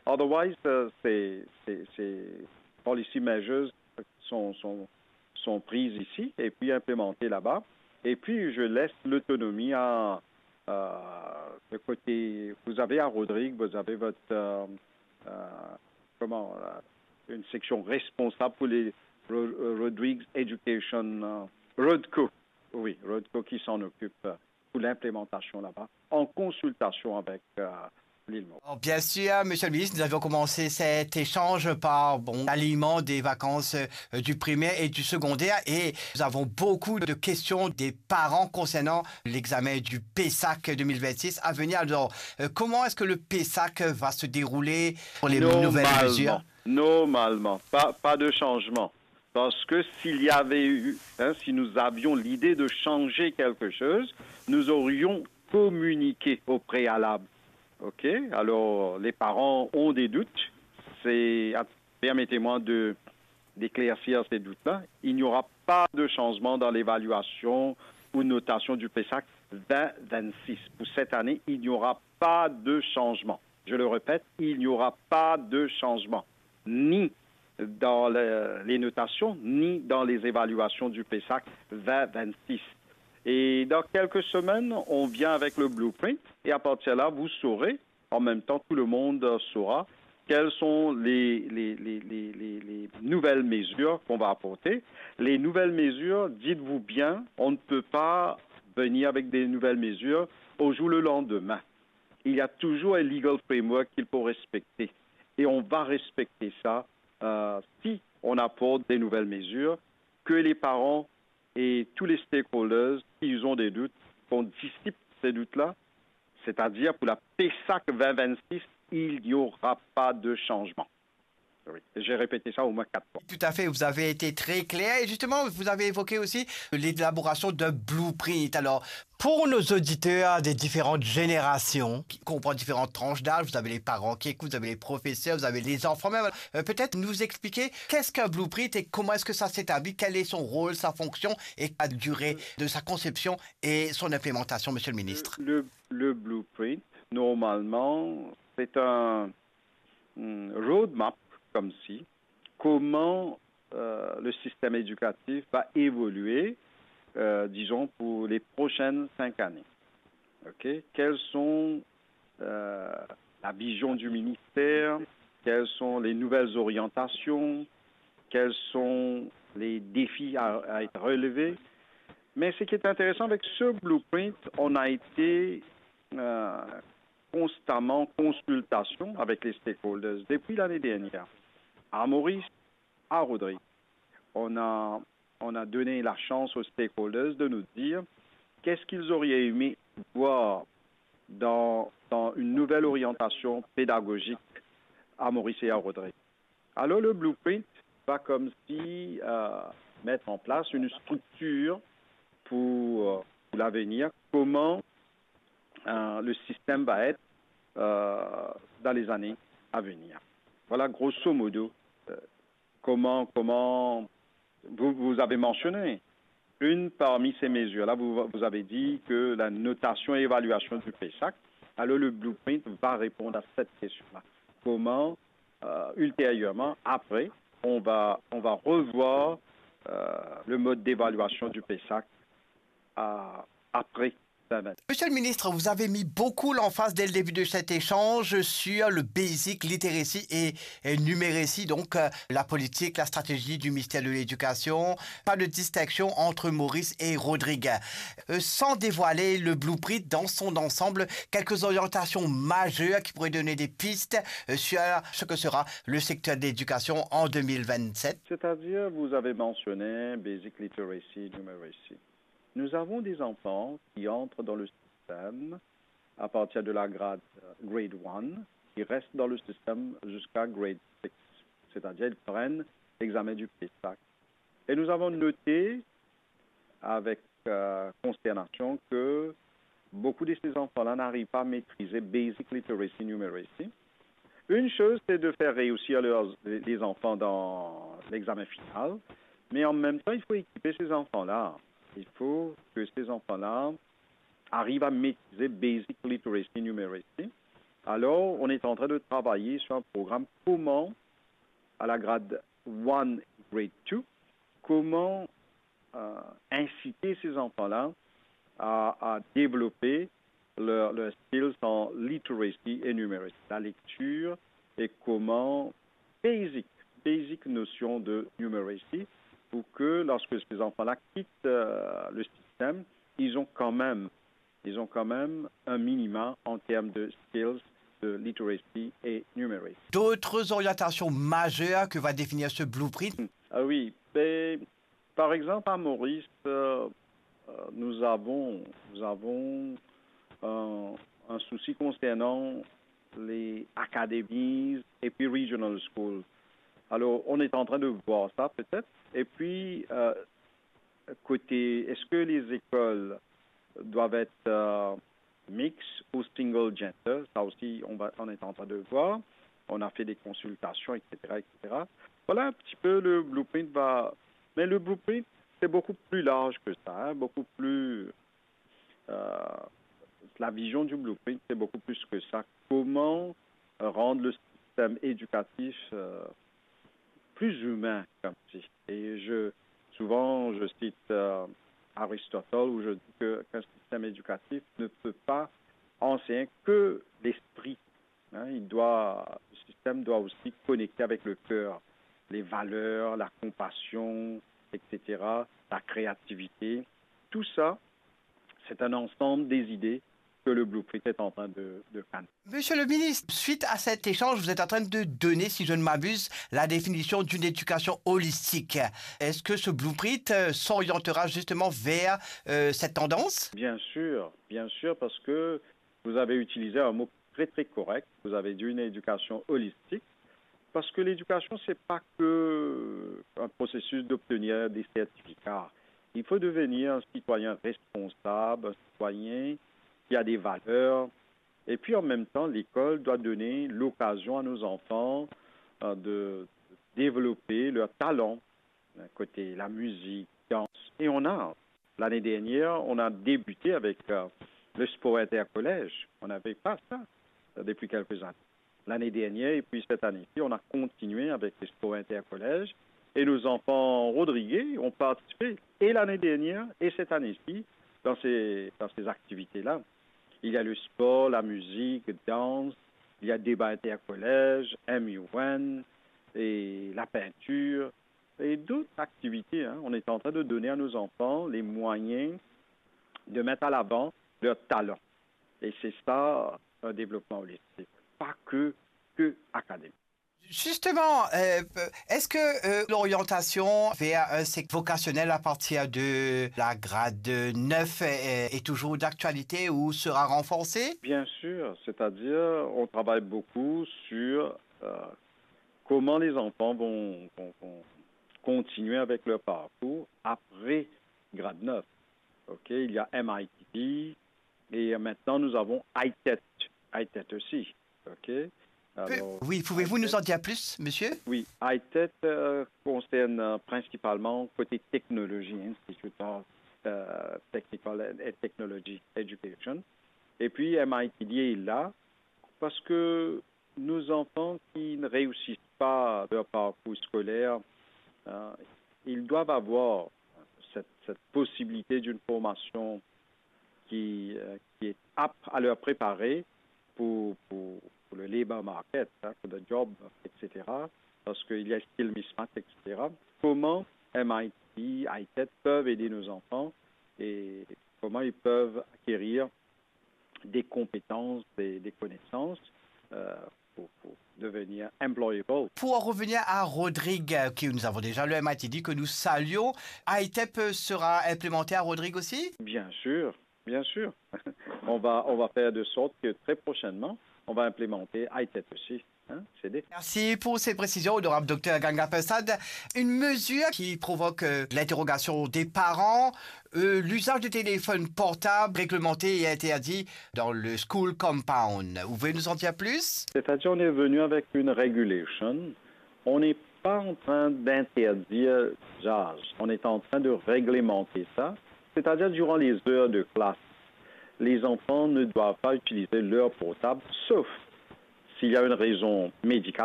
Otherwise, ces policy measures sont prises ici et puis implémentées là-bas. Et puis, je laisse l'autonomie de côté. Vous avez à Rodrigue, vous avez votre, une section responsable pour les Rodrigues Education, Rodco, oui, Rodco qui s'en occupe pour l'implémentation là-bas, en consultation avec l'île Maurice. Bien sûr, Monsieur le ministre, nous avions commencé cet échange par l'alignement des vacances du primaire et du secondaire et nous avons beaucoup de questions des parents concernant l'examen du PESAC 2026 à venir. Alors, comment est-ce que le PESAC va se dérouler pour les nouvelles mesures? Normalement, pas de changement. Parce que s'il y avait eu, si nous avions l'idée de changer quelque chose, nous aurions communiqué au préalable. OK? Alors, les parents ont des doutes. Permettez-moi d'éclaircir ces doutes-là. Il n'y aura pas de changement dans l'évaluation ou notation du PESAC 2026. Pour cette année, il n'y aura pas de changement. Je le répète, il n'y aura pas de changement, ni dans les notations, ni dans les évaluations du PESAC 2026. Et dans quelques semaines, on vient avec le blueprint et à partir de là, vous saurez, en même temps, tout le monde saura quelles sont les nouvelles mesures qu'on va apporter. Les nouvelles mesures, dites-vous bien, on ne peut pas venir avec des nouvelles mesures au jour le lendemain. Il y a toujours un legal framework qu'il faut respecter. Et on va respecter ça si on apporte des nouvelles mesures, que les parents et tous les stakeholders, s'ils ont des doutes, qu'on dissipe ces doutes-là, c'est-à-dire pour la PESAC 2026, il n'y aura pas de changement. Oui. J'ai répété ça au moins 4 fois. Tout à fait, vous avez été très clair et justement, vous avez évoqué aussi l'élaboration d'un blueprint. Alors, pour nos auditeurs des différentes générations, qui comprennent différentes tranches d'âge, vous avez les parents qui écoutent, vous avez les professeurs, vous avez les enfants même, peut-être nous expliquer qu'est-ce qu'un blueprint et comment est-ce que ça s'établit, quel est son rôle, sa fonction et la durée de sa conception et son implémentation, Monsieur le ministre. Le blueprint, normalement, c'est un roadmap comme si, comment le système éducatif va évoluer, disons, pour les prochaines 5 années. Okay? Quelles sont la vision du ministère, quelles sont les nouvelles orientations, quels sont les défis à être relevés. Mais ce qui est intéressant avec ce blueprint, on a été constamment en consultation avec les stakeholders depuis l'année dernière. À Maurice, à Rodrigue, on a donné la chance aux stakeholders de nous dire qu'est-ce qu'ils auraient aimé voir dans une nouvelle orientation pédagogique à Maurice et à Rodrigue. Alors le blueprint va comme si mettre en place une structure pour l'avenir, comment le système va être dans les années à venir. Voilà grosso modo comment vous avez mentionné une parmi ces mesures-là, vous avez dit que la notation et évaluation du PESAC, alors le blueprint va répondre à cette question-là. Comment, ultérieurement, après, on va revoir le mode d'évaluation du PESAC après. Monsieur le ministre, vous avez mis beaucoup l'emphase dès le début de cet échange sur le basic literacy et numeracy, donc la politique, la stratégie du ministère de l'Éducation, pas de distinction entre Maurice et Rodrigue. Sans dévoiler le blueprint dans son ensemble, quelques orientations majeures qui pourraient donner des pistes sur ce que sera le secteur de l'éducation en 2027. C'est-à-dire, vous avez mentionné basic literacy, numeracy. Nous avons des enfants qui entrent dans le système à partir de la grade 1, qui restent dans le système jusqu'à grade 6, c'est-à-dire ils prennent l'examen du PESAC. Et nous avons noté avec consternation que beaucoup de ces enfants-là n'arrivent pas à maîtriser basic literacy, numeracy. Une chose, c'est de faire réussir les enfants dans l'examen final, mais en même temps, il faut équiper ces enfants-là. Il faut que ces enfants-là arrivent à maîtriser basic literacy, numeracy Alors, on est en train de travailler sur un programme comment, à la grade 1, grade 2, comment inciter ces enfants-là à développer leur skills en literacy et numeracy, la lecture et comment basic notion de numeracy pour que lorsque ces enfants-là quittent le système, ils ont quand même un minimum en termes de skills de literacy et numeracy. D'autres orientations majeures que va définir ce blueprint? Ah oui, ben, par exemple à Maurice, nous avons un souci concernant les academies et puis regional schools. Alors, on est en train de voir ça peut-être. Et puis, côté, est-ce que les écoles doivent être mixtes ou single gender? Ça aussi, on est en train de voir. On a fait des consultations, etc., etc. Voilà un petit peu le blueprint va. Mais le blueprint, c'est beaucoup plus large que ça, hein, beaucoup plus. La vision du blueprint, c'est beaucoup plus que ça. Comment rendre le système éducatif plus humain, comme si. Et souvent, je cite Aristote, où je dis qu'un système éducatif ne peut pas enseigner que l'esprit. Hein. Le système doit aussi connecter avec le cœur, les valeurs, la compassion, etc., la créativité. Tout ça, c'est un ensemble des idées que le blueprint est en train de canaliser. Monsieur le ministre, suite à cet échange, vous êtes en train de donner, si je ne m'abuse, la définition d'une éducation holistique. Est-ce que ce blueprint s'orientera justement vers cette tendance? Bien sûr, parce que vous avez utilisé un mot très, très correct. Vous avez dit une éducation holistique. Parce que l'éducation, ce n'est pas que un processus d'obtenir des certificats. Il faut devenir un citoyen responsable, un citoyen qui a des valeurs. Et puis, en même temps, l'école doit donner l'occasion à nos enfants de développer leur talent, côté la musique, danse. Et l'année dernière, on a débuté avec le sport intercollège. On n'avait pas ça depuis quelques années. L'année dernière, et puis cette année-ci, on a continué avec les sports intercollèges. Et nos enfants rodriguais ont participé, et l'année dernière, et cette année-ci, dans ces activités-là. Il y a le sport, la musique, danse, il y a débat intercollège, MUN, et la peinture, et d'autres activités. Hein. On est en train de donner à nos enfants les moyens de mettre à l'avant leur talent. Et c'est ça, un développement holistique. Pas que académique. Justement, est-ce que l'orientation vers un cycle vocationnel à partir de la grade 9 est toujours d'actualité ou sera renforcée? Bien sûr, c'est-à-dire on travaille beaucoup sur comment les enfants vont continuer avec leur parcours après grade 9. OK, il y a MITD et maintenant nous avons ITET aussi. OK? Alors, oui, pouvez-vous nous en dire plus, monsieur? Oui, ITET concerne principalement côté technologie, Institute of Technical and Technology Education. Et puis MITD est là parce que nos enfants qui ne réussissent pas leur parcours scolaire, ils doivent avoir cette possibilité d'une formation qui est apte à leur préparer pour le labor market, pour le job, etc. Parce qu'il y a skill mismatch, etc. Comment MIT, ITET peuvent aider nos enfants et comment ils peuvent acquérir des compétences, des connaissances pour devenir employable. Pour en revenir à Rodrigue, qui nous avons déjà le MITD que nous saluons, ITEP sera implémenté à Rodrigue aussi? Bien sûr. On va faire de sorte que très prochainement, on va implémenter ITEP aussi. Merci pour ces précisions, honorable Dr Ganga Persad. Une mesure qui provoque l'interrogation des parents, l'usage de téléphones portables réglementé et interdit dans le school compound. Vous pouvez nous en dire plus? C'est-à-dire on est venu avec une regulation. On n'est pas en train d'interdire l'usage. On est en train de réglementer ça. C'est-à-dire durant les heures de classe, les enfants ne doivent pas utiliser leur portable, sauf s'il y a une raison médicale,